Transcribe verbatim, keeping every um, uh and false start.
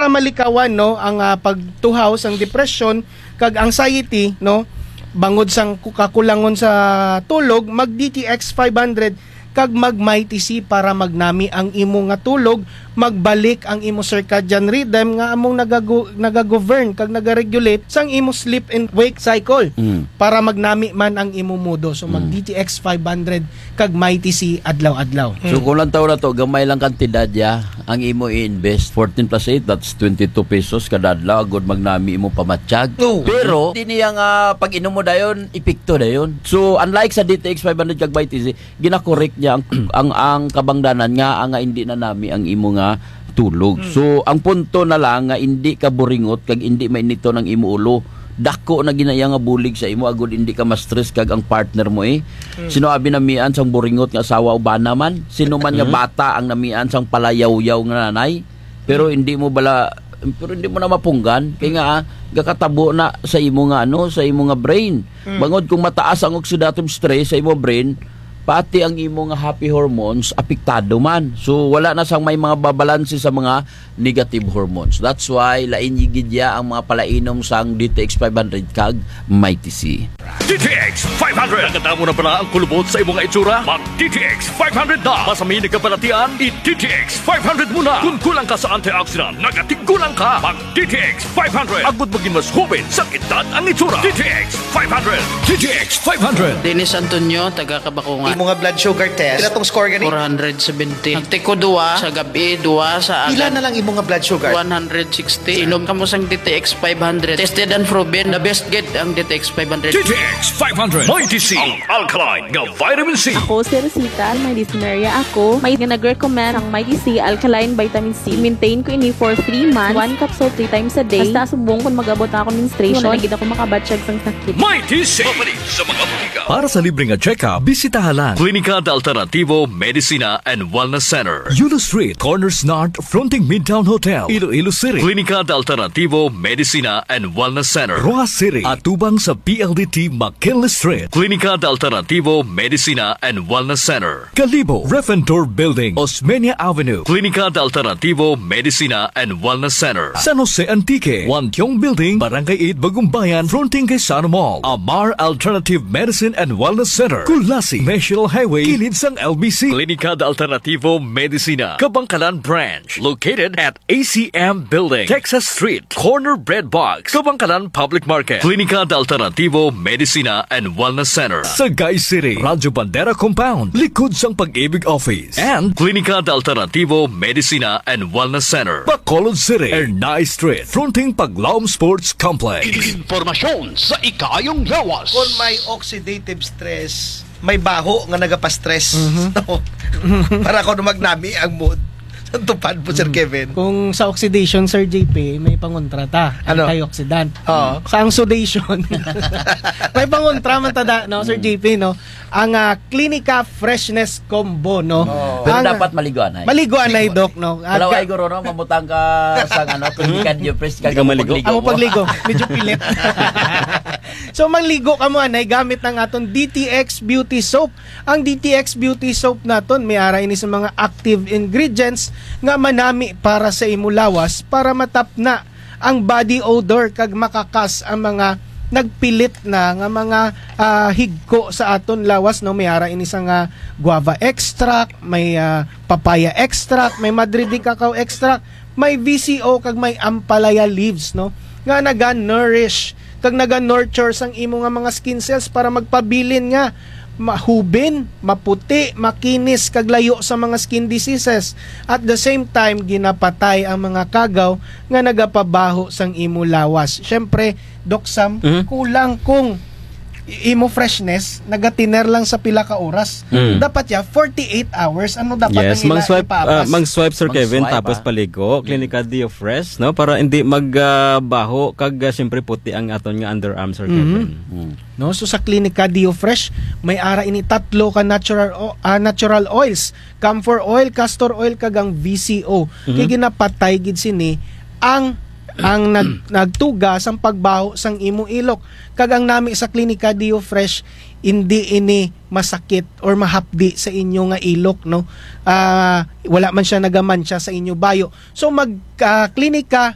para malikawan no ang uh, pagtuhaw sang depression kag anxiety no bangod sang kakulangon sa tulog, mag D T X five hundred kag mag Mighty C para magnami ang imo nga tulog, magbalik ang imo circadian rhythm nga among nagago, nagagovern kag nagaregulate sang imo sleep and wake cycle mm. para magnami man ang imo mudo. So mag D T X five hundred kag Mighty C adlaw-adlaw. So kung lang taon na to, gamay lang kantidad ya ang imo i-invest. fourteen plus eight, that's twenty-two pesos kada adlaw. Agod magnami imo pamatsyag. Oh. Pero hindi niya nga pag inom mo dayon, epekto dayon. So unlike sa D T X five hundred kag Mighty C, ginakorek niya ang ang, ang kabangdanan nga ang nga hindi na nami ang imo nga tulog. Mm. So ang punto na lang nga hindi ka buringot kag hindi mainito ng imo ulo. Dako na ginaya nga bulig sa imo agud hindi ka ma-stress kag ang partner mo eh. Mm. Sino abi namian sang buringot nga asawa o bana man? Sino man nga bata ang namian sang palayaw-yaw nga nanay? Pero hindi mo bala pero hindi mo na mapunggan kay nga ah, gakatabo na sa imo nga ano, sa imo nga brain. Mm. Bangod kung mataas ang oxidative stress sa imo brain, pati ang imo nga happy hormones apektado man. So wala na sang may mga babalanse sa mga negative hormones. That's why lain yigidya ang mga palainom sang D T X five hundred kag Mighty C. D T X five hundred. Nakatamo na pala ang kulubot sa imong itsura? Mag D T X five hundred na. Masami ni kapalatian, i-D T X five hundred muna. Kung kulang ka sa antioxidant, nagatigulang ka. Mag D T X five hundred. Agud maging mas hubin sa edad ang itsura. D T X five hundred. D T X five hundred. Dennis Antonio, taga Kabakungan. Mga blood sugar test. Pila tong score gani? four seventy. Nagtiko duwa sa gabi, duwa sa agad. Pila na lang imong blood sugar? one sixty. Inom ka mo sang D T X five hundred. Tested and proven. The best get ang D T X five hundred. D T X five hundred. Mighty C. Ang alkaline nga vitamin C. Ako si Rosita, may dysuneria ako. May nag-recommend ang Mighty C alkaline vitamin C. Maintain ko ini for three months. One capsule three times a day. Basta subong kung mag-abot ako ng menstruation. Nagid ako makabatsyag sang sakit. Mighty C. Papalit sa mga butika. Para sa libreng check-up, bisitahan lang Klinika de Alternativo Medicina and Wellness Center. Yulo Street, Corners North, fronting Midtown Hotel, Iloilo City. Klinika de Alternativo Medicina and Wellness Center. Roa City, atubang sa P L D T McKinley Street. Klinika de Alternativo Medicina and Wellness Center. Kalibo, Refentor Building, Osmeña Avenue. Klinika de Alternativo Medicina and Wellness Center. San Jose Antique, Wantiong Building, Barangay eight, Bagumbayan, fronting kay Sano Mall. Amar Alternative Medicine and Wellness Center. Kulasi, National Highway, kilid sang L B C. Klinika de Alternativo Medicina, Kabangkalan Branch, located at A C M Building, Texas Street, Corner Bread Box, Kabangkalan Public Market. Klinika de Alternativo Medicina and Wellness Center. Sagay City, Radyo Bandera Compound, likod sang Pag-ibig Office. And Klinika de Alternativo Medicina and Wellness Center. Bacolod City, Ernay Street, fronting Paglaom Sports Complex. Informasyon sa ikayong lawas. Kung may oxidative stress, may baho nga nagapastress. Mm-hmm. No? Para ko na magnami ang mood. Ang tupad po, Sir Kevin. Kung sa oxidation, Sir J P, may pangontrata. Ano? Antioxidant. Oo. Sa oxidation, may pangontra man tada, no, Sir J P, no? Ang uh, Klinika Freshness Combo, no? Oh. Pero ang, dapat maliguan ay. Maliguan ay, Doc, no? Kalau ay guro, no? Mamutang ka sa ano, Klinika Diopres ka maligo. Amo pagligo. Medyo pilit. So, mangligo ka mo, anay, gamit ng aton D T X Beauty Soap. Ang D T X Beauty Soap naton, may ara ini sa mga active ingredients nga manami para sa imo lawas para matapna ang body odor kag makakas ang mga nagpilit na nga mga uh, higko sa aton lawas, no? May ara ini sa nga guava extract, may uh, papaya extract, may Madrid cacao extract, may V C O kag may ampalaya leaves, no? Nga naga-nourish kag naga-nurture sang imo nga mga skin cells para magpabilin nga mahubin, maputi, makinis, kag layo sa mga skin diseases. At the same time, ginapatay ang mga kagaw nga nagapabaho sang imo lawas. Syempre, Doc Sam, mm-hmm. kulang kung imo freshness, nagatiner lang sa pila ka oras. Mm. Dapat ya forty-eight hours. Ano dapat yes, ang ila mang-swipe, ipaabas? uh, mang-swipe Sir Mang Kevin, swipe, tapos ah. paligo. Klinika Dio Fresh, no? Para hindi magbaho, uh, kag uh, siyempre puti ang aton nga underarm, Sir mm-hmm. Kevin. Mm. No, so sa Klinika Dio Fresh, may ara ini tatlo ka natural uh, natural oils, camphor oil, castor oil, kag ang V C O. Mm-hmm. Kaya ginapatay gid sini ang ang nag, nagtugas ang pagbaho sang imo ilok. Kag ang nami sa Klinika Dio Fresh, hindi ini masakit or mahapdi sa inyo nga ilok, no? Uh, wala man siya nagaman siya sa inyo bayo. So mag uh, Klinika